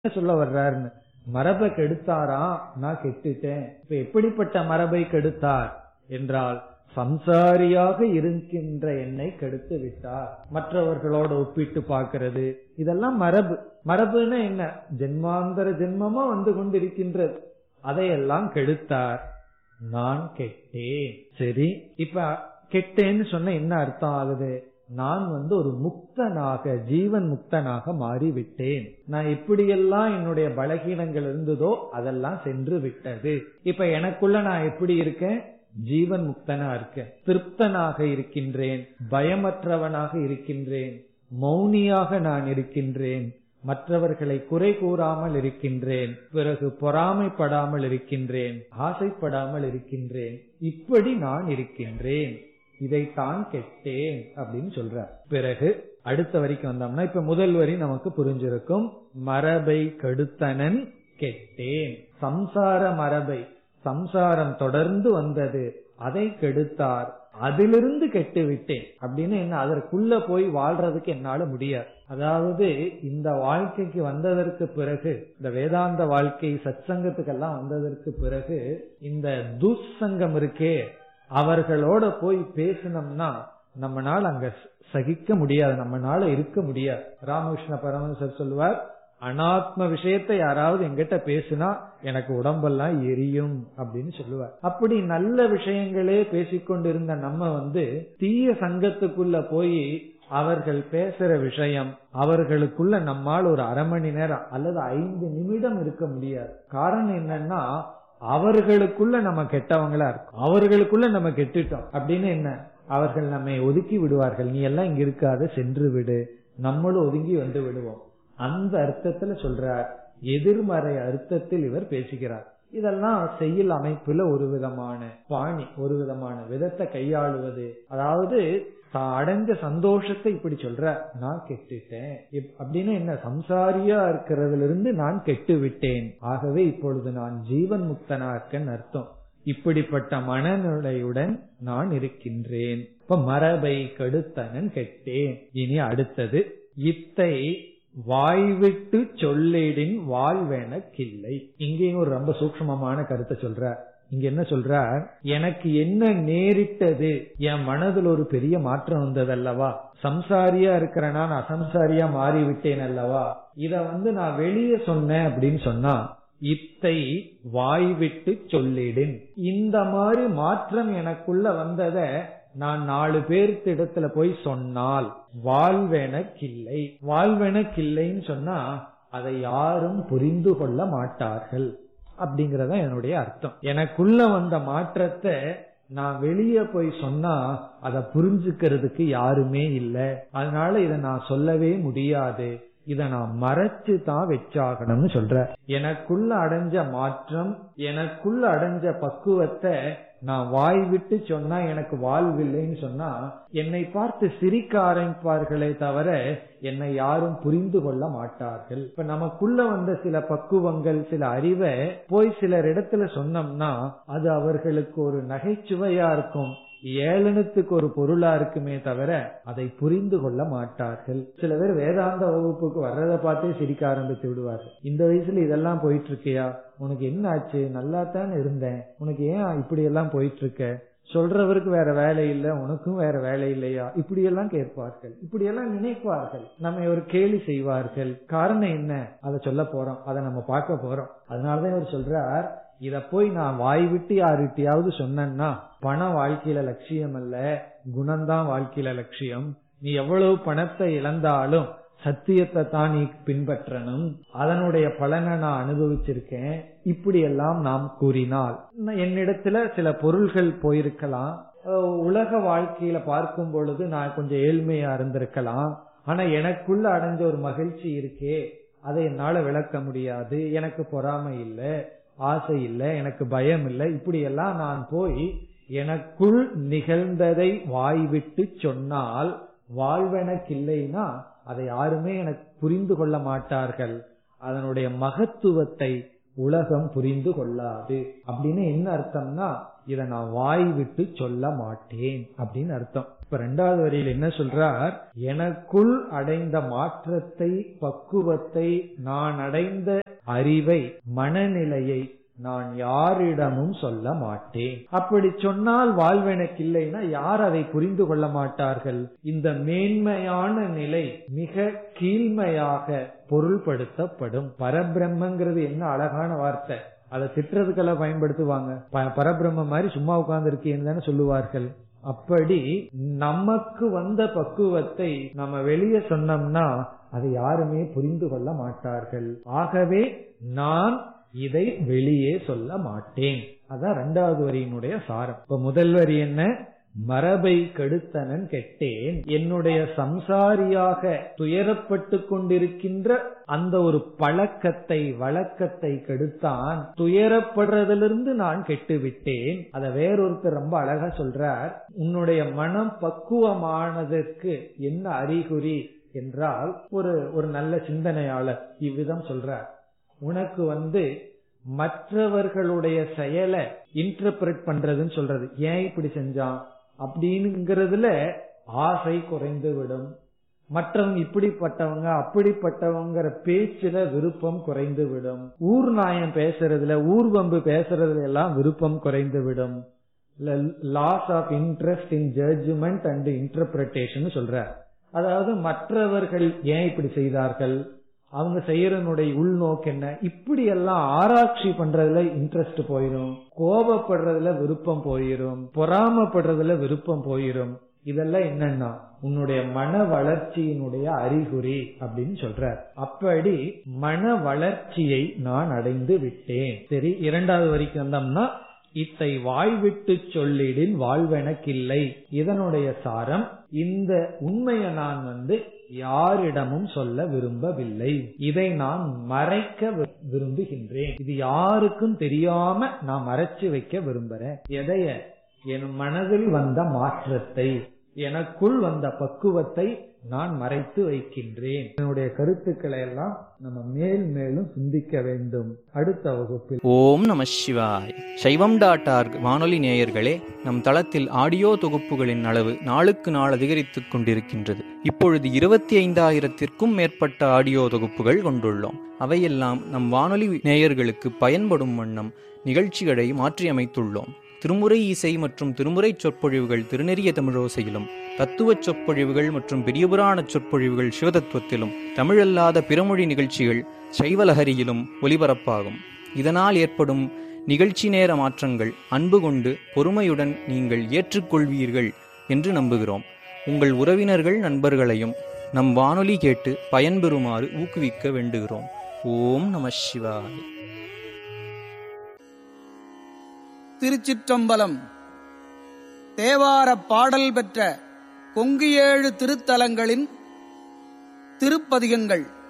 சொல்ல வர்றாருன்னு, மரபை கெடுத்தாரா, நான் கெட்டுட்டேன். இப்ப எப்படிப்பட்ட மரபை கெடுத்தார் என்றால், சம்சாரியாக இருக்கின்ற என்னை கெடுத்து விட்டார். மற்றவர்களோட ஒப்பிட்டு பார்க்கிறது, இதெல்லாம் மரபு. மரபுன்னா என்ன? ஜென்மாந்தர ஜென்மமா வந்து கொண்டிருக்கின்றது, அதையெல்லாம் கெடுத்தார். நான் கெட்டேன். சரி, இப்ப கெட்டேன்னு சொன்ன என்ன அர்த்தம் ஆகுது? நான் வந்து ஒரு முக்தனாக, ஜீவன் முக்தனாக மாறிவிட்டேன். நான் எப்படியெல்லாம் என்னுடைய பலகீனங்கள் இருந்ததோ அதெல்லாம் சென்று விட்டது. இப்ப எனக்குள்ள நான் எப்படி இருக்கேன்? ஜீவன் முக்தனா இருக்கேன், திருப்தனாக இருக்கின்றேன், பயமற்றவனாக இருக்கின்றேன், மௌனியாக நான் இருக்கின்றேன், மற்றவர்களை குறை கூறாமல் இருக்கின்றேன், பிறகு பொறாமைப்படாமல் இருக்கின்றேன், ஆசைப்படாமல் இருக்கின்றேன். இப்படி நான் இருக்கின்றேன், இதைத்தான் கெட்டேன் அப்படின்னு சொல்ற. பிறகு அடுத்த வரைக்கும் வந்தோம்னா, இப்ப முதல் வரி நமக்கு புரிஞ்சிருக்கும். மரபை கெடுத்தனன் கெட்டேன். சம்சார மரபை, சம்சாரம் தொடர்ந்து வந்தது, அதை கெடுத்தார், அதிலிருந்து கெட்டு விட்டேன். அப்படின்னு என்ன? அதற்குள்ள போய் வாழ்றதுக்கு என்னால முடியாது. அதாவது இந்த வாழ்க்கைக்கு வந்ததற்கு பிறகு, இந்த வேதாந்த வாழ்க்கை சத்சங்கத்துக்கெல்லாம் வந்ததற்கு பிறகு, இந்த துஸ்சங்கம் இருக்கே, அவர்களோட போய் பேசினோம்னா நம்மனால அங்க சகிக்க முடியாது, நம்மனால இருக்க முடியாது. ராமகிருஷ்ண பரமஹம்சர் சொல்லுவார், அனாத்ம விஷயத்தை யாராவது எங்கிட்ட பேசினா எனக்கு உடம்பெல்லாம் எரியும் அப்படின்னு சொல்லுவார். அப்படி நல்ல விஷயங்களே பேசிக்கொண்டிருந்த நம்ம வந்து தீய சங்கத்துக்குள்ள போய் அவர்கள் பேசுற விஷயம், அவர்களுக்குள்ள நம்மால் ஒரு அரை மணி நேரம் அல்லது 5 நிமிடம் இருக்க முடியாது. காரணம் என்னன்னா, அவர்களுக்குள்ள நம்ம கெட்டவங்களா இருக்கும், அவர்களுக்குள்ள நம்ம கெட்டுட்டோம் அப்படின்னு என்ன, அவர்கள் நம்மை ஒதுக்கி விடுவார்கள். நீ எல்லாம் இங்க இருக்காத, சென்று விடு, நம்மளும் ஒதுங்கி வந்து விடுவோம். அந்த அர்த்தத்துல சொல்றார், எதிர்மறை அர்த்தத்தில் இவர் பேசுகிறார். இதெல்லாம் செயல் அமைப்புல ஒரு விதமான பாணி, ஒரு விதமான விதத்தை கையாளுவது. அதாவது அடைஞ்ச சந்தோஷத்தை இப்படி சொல்ற, நான் கெட்டுட்டேன் அப்படின்னு என்ன, சம்சாரியா இருக்கிறதுல இருந்து நான் கெட்டு விட்டேன், ஆகவே இப்பொழுது நான் ஜீவன் முக்தனா இருக்கேன்னு அர்த்தம். இப்படிப்பட்ட மனநிலையுடன் நான் இருக்கின்றேன். இப்ப மரபை கெடுத்தனன் கெட்டேன். இனி அடுத்தது, இத்தை வாய்விட்டு சொல்லிடின் வாழ்வென கில்லை. இங்கேயும் ஒரு ரொம்ப சூக்ஷ்மமான கருத்தை சொல்ற. இங்க என்ன சொல்ற, எனக்கு என்ன நேரிட்டது, என் மனதில் ஒரு பெரிய மாற்றம் வந்தது அல்லவா, சம்சாரியா இருக்கிற நான் அசம்சாரியா மாறிவிட்டேன் அல்லவா, இத வந்து நான் வெளியே சொன்னேன் அப்படின்னு சொன்னா, இத்தை வாய்விட்டு சொல்லிடின், இந்த மாதிரி மாற்றம் எனக்குள்ள வந்தத நான் 4 பேருக்கு இடத்துல போய் சொன்னால் வாழ்வென கில்லை. வாழ்வென கில்லைன்னு சொன்னா அதை யாரும் புரிந்து கொள்ள மாட்டார்கள் அப்படிங்கறத என்னுடைய அர்த்தம். எனக்குள்ள வந்த மாற்றத்தை நான் வெளியே போய் சொன்னா அதை புரிஞ்சுக்கிறதுக்கு யாருமே இல்லை, அதனால இதை நான் சொல்லவே முடியாது, இத நான் மறைச்சு தான் வச்சாகணும்னு சொல்ற. எனக்குள்ள அடைஞ்ச மாற்றம், எனக்குள்ள அடைஞ்ச பக்குவத்தை நான் வாய் விட்டு சொன்னா எனக்கு வாழ்வில்லைன்னு சொன்னா என்னை பார்த்து சிரிக்க ஆரம்பிப்பார்களே தவிர என்னை யாரும் புரிந்து கொள்ள மாட்டார்கள். இப்ப நமக்குள்ள வந்த சில பக்குவங்கள், சில அறிவை போய் சிலர் இடத்துல சொன்னோம்னா அது அவர்களுக்கு ஒரு நகைச்சுவையா இருக்கும், ஏளனத்துக்கு ஒரு பொருளா இருக்குமே தவிர அதை புரிந்து கொள்ள மாட்டார்கள். சில பேர் வேதாந்த வகுப்புக்கு வர்றதை பார்த்தே சிரிக்க ஆரம்பித்து விடுவார்கள். இந்த வயசுல இதெல்லாம் போயிட்டு இருக்கியா, உனக்கு என்ன ஆச்சு, நல்லா தானே இருந்தேன், உனக்கு ஏன் இப்படி எல்லாம் போயிட்டு இருக்க, சொல்றவருக்கு வேற வேலை இல்ல, உனக்கும் வேற வேலை இல்லையா, இப்படி எல்லாம் கேட்பார்கள், இப்படி எல்லாம் நினைப்பார்கள், நம்ம ஒரு கேலி செய்வார்கள். காரணம் என்ன, அதை சொல்ல போறோம், அதை நம்ம பார்க்க போறோம். அதனாலதான் இவர் சொல்றார், இத போய் நான் வாய் விட்டு யாருகிட்டயாவது சொன்னா பண வாழ்க்கையில லட்சியம் அல்ல, குணம்தான் வாழ்க்கையில லட்சியம். நீ எவ்வளவு பணத்தை இழந்தாலும் சத்தியத்தை தான் நீ பின்பற்றணும், அதனுடைய பலனை நான் அனுபவிச்சிருக்கேன், இப்படி எல்லாம் நாம் கூறினால் என்னிடத்துல சில பொருள்கள் போயிருக்கலாம், உலக வாழ்க்கையில பார்க்கும் பொழுது நான் கொஞ்சம் ஏழ்மையா இருந்திருக்கலாம், ஆனா எனக்குள்ள அடைஞ்ச ஒரு மகிழ்ச்சி இருக்கே அதை என்னால விளக்க முடியாது, எனக்கு பொறாமை இல்லை, ஆசை இல்லை, எனக்கு பயம் இல்லை, இப்படி எல்லாம் நான் போய் எனக்குள் நிகழ்ந்ததை வாய்விட்டு சொன்னால் வாழ்வெனக்கு இல்லைன்னா அதை யாருமே எனக்கு புரிந்து கொள்ள மாட்டார்கள், அதனுடைய மகத்துவத்தை உலகம் புரிந்து கொள்ளாது. அப்படின்னு என்ன அர்த்தம்னா, இத நான் வாய் விட்டு சொல்ல மாட்டேன் அப்படின்னு அர்த்தம். இப்ப 2வது வரியில் என்ன சொல்றார்? எனக்குள் அடைந்த மாற்றத்தை, பக்குவத்தை, நான் அடைந்த அறிவை, மனநிலையை நான் யாரிடமும் சொல்ல மாட்டேன். அப்படி சொன்னால் வாழ்வெனக்கு இல்லைன்னா யார் அதை புரிந்து கொள்ள மாட்டார்கள்? இந்த மேன்மையான நிலை மிக கீழ்மையாக பொருள்படுத்தப்படும். பரபிரம்மங்கிறது என்ன அழகான வார்த்தை, அதை திட்டுறதுக்கெல்லாம் பயன்படுத்துவாங்க. பரபிரம்ம மாதிரி சும்மா உட்கார்ந்து இருக்கேன்னு தானே சொல்லுவார்கள். அப்படி நமக்கு வந்த பக்குவத்தை நம்ம வெளியே சொன்னோம்னா அதை யாருமே புரிந்து கொள்ள மாட்டார்கள். ஆகவே நான் இதை வெளியே சொல்ல மாட்டேன். அதான் 2வது வரியினுடைய சாரம். இப்ப முதல் வரி என்ன? மரபை கெடுத்தனன் கெட்டேன். என்னுடைய சம்சாரியாக துயரப்பட்டு கொண்டிருக்கின்ற அந்த ஒரு பழக்கத்தை, வழக்கத்தை கெடுத்தான். துயரப்படுறதிலிருந்து நான் கெட்டு விட்டேன். அத வேறொருத்தர் ரொம்ப அழகா சொல்றார். உன்னுடைய மனம் பக்குவமானதற்கு என்ன அறிகுறி என்றால், ஒரு நல்ல சிந்தனையாளர் இவ்விதம் சொல்றார். உனக்கு மற்றவர்களுடைய செயலை இன்டர்பிரட் பண்றதுன்னு சொல்றது, ஏன் இப்படி செஞ்சான் அப்படிங்கிறதுல ஆசை குறைந்து விடும். மற்றவங்க இப்படிப்பட்டவங்க அப்படிப்பட்டவங்கிற பேச்சுல விருப்பம் குறைந்து விடும். ஊர் நாயம் பேசுறதுல, ஊர்வம்பு பேசுறதுல எல்லாம் விருப்பம் குறைந்து விடும். Loss of interest in judgement and interpretation சொல்ற. அதாவது மற்றவர்கள் ஏன் இப்படி செய்தார்கள், அவங்க செய்யறனுடைய உள்நோக்கு என்ன, இப்படி எல்லாம் ஆராய்ச்சி பண்றதுல இன்ட்ரெஸ்ட் போயிரும். கோபப்படுறதுல விருப்பம் போயிரும். பொறாமப்படுறதுல விருப்பம் போயிரும். இதெல்லாம் என்னன்னா உன்னுடைய மன வளர்ச்சியினுடைய அறிகுறி அப்படின்னு சொல்ற. அப்படி மன வளர்ச்சியை நான் அடைந்து விட்டேன். சரி, 2வது வரைக்கும் வந்தோம்னா, இத்தை வாய்விட்டு சொல்லிடின் வாழ்வெனக்கில்லை. இதனுடைய சாரம், இந்த உண்மையை நான் யாரிடமும் சொல்ல விரும்பவில்லை. இதை நான் மறைக்க விரும்புகின்றேன். இது யாருக்கும் தெரியாம நான் மறைச்சு வைக்க விரும்புறேன். எதைய? என் மனதில் வந்த மாற்றத்தை, எனக்குள் வந்த பக்குவத்தை நான் மறைத்து வைக்கின்றேன். என்னுடைய கருத்துக்களை எல்லாம் நம்ம மேலும் சிந்திக்க வேண்டும் அடுத்த வகுப்பில். ஓம் நம சிவாய். சைவம்.org வானொலி நேயர்களே, நம் தளத்தில் ஆடியோ தொகுப்புகளின் அளவு நாளுக்கு நாள் அதிகரித்துக் கொண்டிருக்கின்றது. இப்பொழுது 25,000த்திற்கும் மேற்பட்ட ஆடியோ தொகுப்புகள் கொண்டுள்ளோம். அவையெல்லாம் நம் வானொலி நேயர்களுக்கு பயன்படும் வண்ணம் நிகழ்ச்சிகளை மாற்றியமைத்துள்ளோம். திருமுறை இசை மற்றும் திருமுறை சொற்பொழிவுகள் திருநெறிய தமிழோசையிலும், தத்துவச் சொற்பொழிவுகள் மற்றும் பெரியபுராண சொற்பொழிவுகள் சிவதத்துவத்திலும், தமிழல்லாத பிறமொழி நிகழ்ச்சிகள் சைவலஹரியிலும் ஒலிபரப்பாகும். இதனால் ஏற்படும் நிகழ்ச்சி நேர மாற்றங்கள் அன்பு கொண்டு பொறுமையுடன் நீங்கள் ஏற்றுக்கொள்வீர்கள் என்று நம்புகிறோம். உங்கள் உறவினர்கள் நண்பர்களையும் நம் வானொலி கேட்டு பயன்பெறுமாறு ஊக்குவிக்க வேண்டுகிறோம். ஓம் நம சிவாய. திருச்சிற்றம்பலம். தேவார பாடல் பெற்ற கொங்கு 7 திருத்தலங்களின் திருப்பதிகங்கள்.